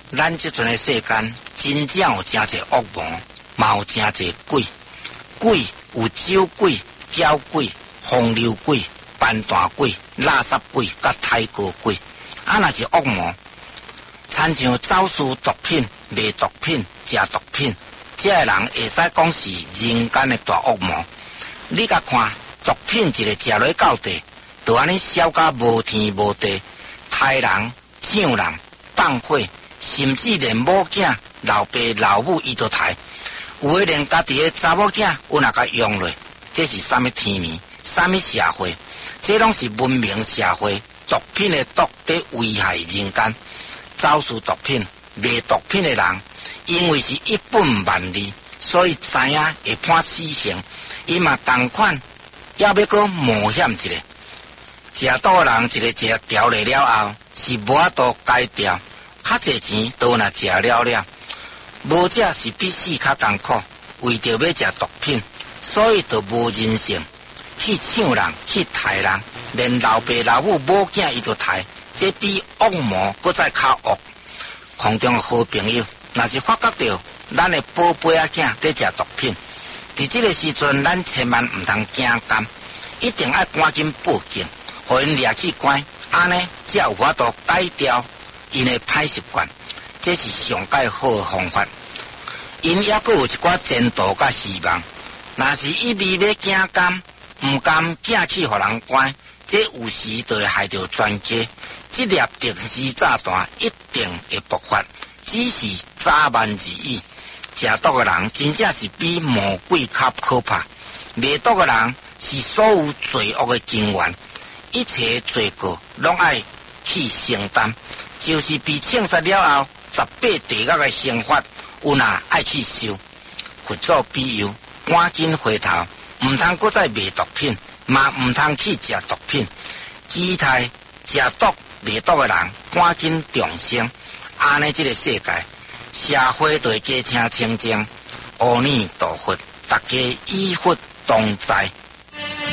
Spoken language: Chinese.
咱即阵的世间，真正有真侪恶魔，嘛有真侪鬼。鬼有酒鬼、搅鬼、风流鬼、斑大鬼、垃圾鬼、甲太高鬼。若是恶魔，亲像走私毒品、卖毒品、食毒品，这个人会使讲是人间的大恶魔。你甲看，毒品一个食落到地，就安尼烧甲无天无地，杀人、抢人、放火，甚至连某囝、老爸老母伊都杀。有诶连家己诶查某囝有哪甲用落，这是啥物天年？啥物社会？这拢是文明社会，毒品诶毒在危害人间。走私毒品、卖毒品诶人，因为是一本万利，所以知影会判死刑。伊嘛同款，要搁冒险一个。食毒诶人一个食调落了后，是无法度改掉，较侪钱都若食了了。无食是比死较艰苦，为着要食毒品，所以就无人性，去抢人，去杀人，连老爸老母某囝伊都杀，这比恶魔搁再较恶。空中好朋友，若是发觉到咱的宝贝仔囝在食毒品，伫这个时阵，咱千万唔通惊甘，一定要赶紧报警，互因掠去关，安尼才有法度改掉因的歹习惯。这是上界好的方法。因也阁有一寡前途甲希望。若是一味要惊甘，唔甘寄去互人关，这有时就会害着全家。这粒定时炸弹一定会爆发，只是早晚而已。食毒的人真正是比魔鬼较可怕。卖毒的人是所有罪恶的根源，一切罪过拢爱去承担，就是被枪杀了后18地狱的刑罚，有哪爱去受。佛祖庇佑，赶紧回头，唔通搁再卖毒品，嘛唔通去食毒品。期待食毒卖毒的人赶紧重生，安尼这个世界社会就会加清清净。阿弥陀佛，大家以佛同在。